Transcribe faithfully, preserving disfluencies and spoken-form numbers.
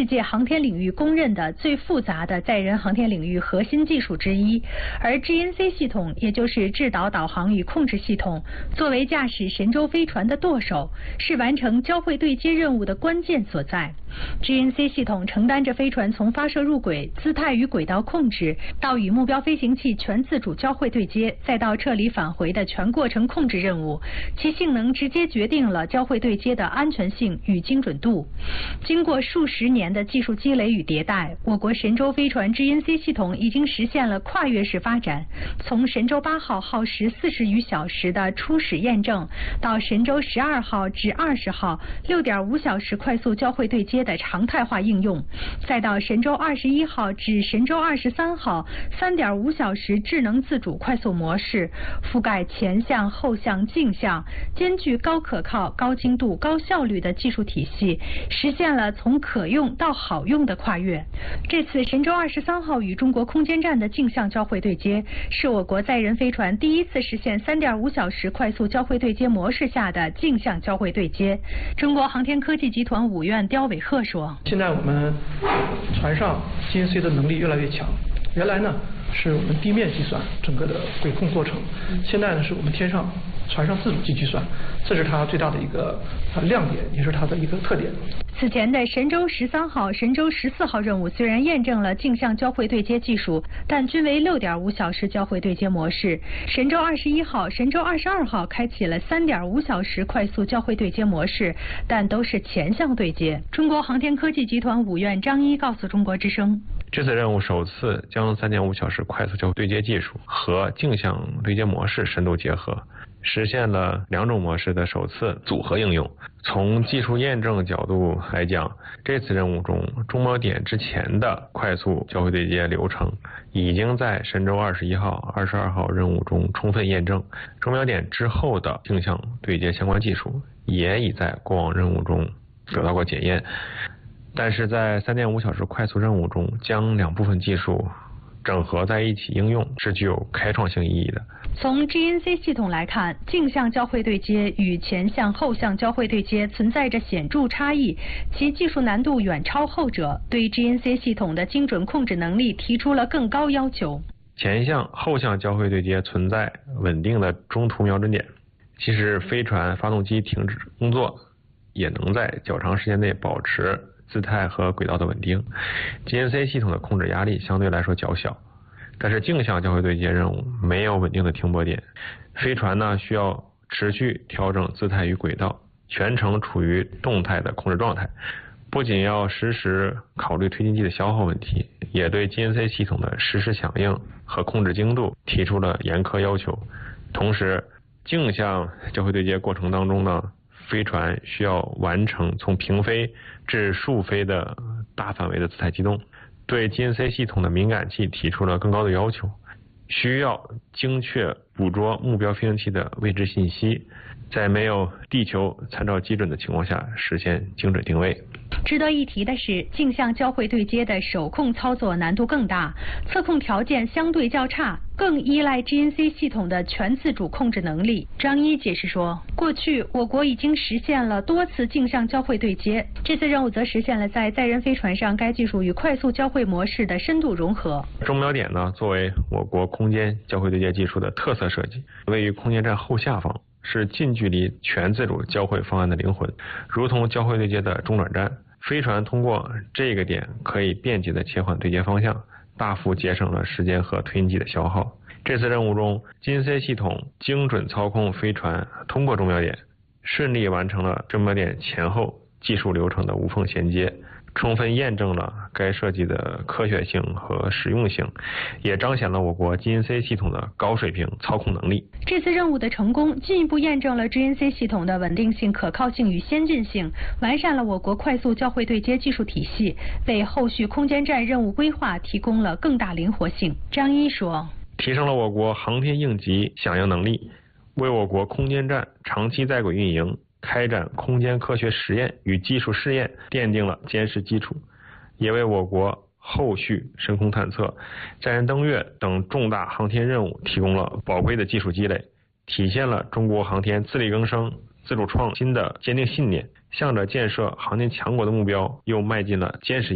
界航天领域公认的最复杂的载人航天领域核心技术之一。而 G N C 系统，也就是制导导航与控制系统，作为驾驶神舟飞船的舵手，是完成交会对接任务的关键所在。G N C 系统承担着飞船从发射入轨、姿态与轨道控制，到与目标飞行器全自主交会对接，再到撤离返回的全过程控制任务，其性能直接决定了交会对接的安全性与精准度。经过数十年的技术积累与迭代，我国神舟飞船 G N C 系统已经实现了跨越式发展，从神舟八号耗时四十余小时的初始验证，到神舟十二号至二十号六点五小时快速交会对接的常态化应用，再到神舟二十一号至神舟二十三号三点五小时智能自主快速模式，覆盖前向、后向、镜像，兼具高可靠、高精度、高效率的技术体系，实现了从可用到好用的跨越。这次神舟二十三号与中国空间站的镜像交会对接，是我国载人飞船第一次实现三点五小时快速交会对接模式下的镜像交会对接。中国航天科技集团五院刁伟鹤说：“ 现在我们船上 G N C 的能力越来越强，原来呢是我们地面计算整个的轨控过程，现在呢是我们天上船上自主计算，这是它最大的一个亮点，也是它的一个特点。” 此前的神舟十三号、神舟十四号任务虽然验证了镜像交会对接技术，但均为六点五小时交会对接模式。神舟二十一号、神舟二十二号开启了三点五小时快速交会对接模式，但都是前向对接。中国航天科技集团五院张一告诉中国之声：“ 这次任务首次将三点五小时快速交会对接技术和镜像对接模式深度结合，实现了两种模式的首次组合应用。从技术验证角度来讲，这次任务中中锚点之前的快速交会对接流程已经在神舟二十一号、二十二号任务中充分验证，中锚点之后的镜像对接相关技术也已在过往任务中得到过检验。但是在三点五小时快速任务中，将两部分技术整合在一起应用是具有开创性意义的。” 从 G N C 系统来看，镜像交会对接与前向、后向交会对接存在着显著差异，其技术难度远超后者，对 G N C 系统的精准控制能力提出了更高要求。 前向、后向交会对接存在稳定的中途瞄准点，即使飞船发动机停止工作，也能在较长时间内保持姿态和轨道的稳定。G N C 系统的控制压力相对来说较小。但是镜像交会对接任务没有稳定的停泊点，飞船呢需要持续调整姿态与轨道，全程处于动态的控制状态。不仅要实时考虑推进剂的消耗问题，也对 G N C 系统的实时响应和控制精度提出了严苛要求。同时，镜像交会对接过程当中呢，飞船需要完成从平飞至竖飞的大范围的姿态机动，对 G N C 系统的敏感器提出了更高的要求，需要精确捕捉目标飞行器的位置信息，在没有地球参照基准的情况下实现精准定位。 值得一提的是，镜像交会对接的手控操作难度更大，测控条件相对较差，更依赖 G N C 系统的全自主控制能力。张一解释说，过去我国已经实现了多次镜像交会对接，这次任务则实现了在载人飞船上该技术与快速交会模式的深度融合。 中锚点呢，作为我国空间交会对接技术的特色设计，位于空间站后下方，是近距离全自主交会方案的灵魂，如同交会对接的中转站。飞船通过这个点可以便捷地切换对接方向，大幅节省了时间和推进剂的消耗。这次任务中 ，G N C 系统精准操控飞船通过中锚点，顺利完成了中锚点前后技术流程的无缝衔接，充分验证了该设计的科学性和实用性，也彰显了我国 G N C 系统的高水平操控能力。 这次任务的成功，进一步验证了 G N C 系统的稳定性、可靠性与先进性，完善了我国快速交会对接技术体系，为后续空间站任务规划提供了更大灵活性。张一说， 提升了我国航天应急响应能力，为我国空间站长期在轨运营、开展空间科学实验与技术试验奠定了坚实基础，也为我国后续深空探测、载人登月等重大航天任务提供了宝贵的技术积累，体现了中国航天自力更生、自主创新的坚定信念，向着建设航天强国的目标又迈进了坚实